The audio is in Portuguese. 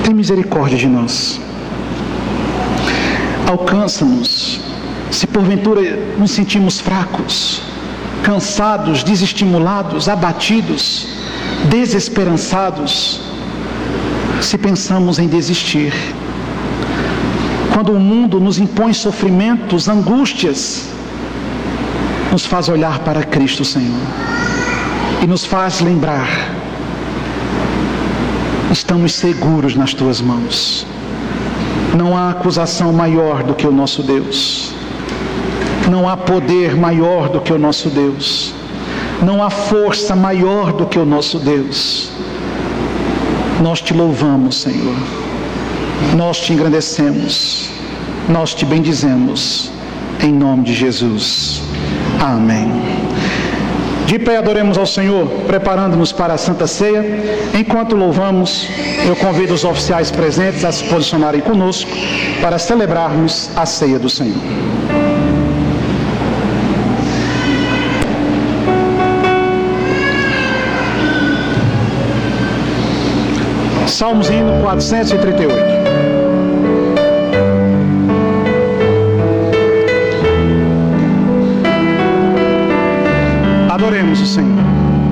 tem misericórdia de nós. Alcança-nos, se porventura nos sentimos fracos, cansados, desestimulados, abatidos, desesperançados, se pensamos em desistir. Quando o mundo nos impõe sofrimentos, angústias, nos faz olhar para Cristo, Senhor, e nos faz lembrar: estamos seguros nas Tuas mãos. Não há acusação maior do que o nosso Deus. Não há poder maior do que o nosso Deus. Não há força maior do que o nosso Deus. Nós Te louvamos, Senhor. Nós Te engrandecemos. Nós Te bendizemos. Em nome de Jesus. Amém. De pé adoremos ao Senhor, preparando-nos para a Santa Ceia. Enquanto louvamos, eu convido os oficiais presentes a se posicionarem conosco para celebrarmos a Ceia do Senhor. Salmos hino 438. Adoremos o Senhor.